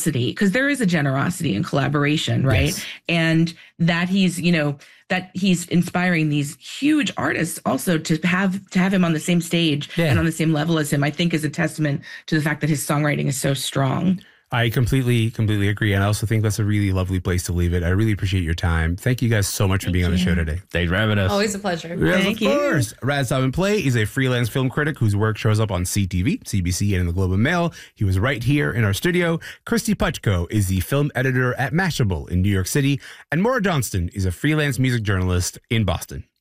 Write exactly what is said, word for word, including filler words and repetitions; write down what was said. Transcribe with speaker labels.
Speaker 1: generosity, because there is a generosity in collaboration, right?
Speaker 2: Yes.
Speaker 1: And that he's, you know, that he's inspiring these huge artists also to have to have him on the same stage
Speaker 2: Yeah.
Speaker 1: and on the same level as him, I think is a testament to the fact that his songwriting is so strong.
Speaker 2: I completely, completely agree. And I also think that's a really lovely place to leave it. I really appreciate your time. Thank you guys so much for
Speaker 1: Thank
Speaker 2: being on the
Speaker 1: you.
Speaker 2: show today.
Speaker 3: Thanks for having us.
Speaker 4: Always a pleasure.
Speaker 2: Yes,
Speaker 1: Thank
Speaker 2: of
Speaker 1: you.
Speaker 2: course. Raz Salvin Play is a freelance film critic whose work shows up on C T V, C B C, and in the Globe and Mail. He was right here in our studio. Christy Puchko is the film editor at Mashable in New York City. And Maura Johnston is a freelance music journalist in Boston.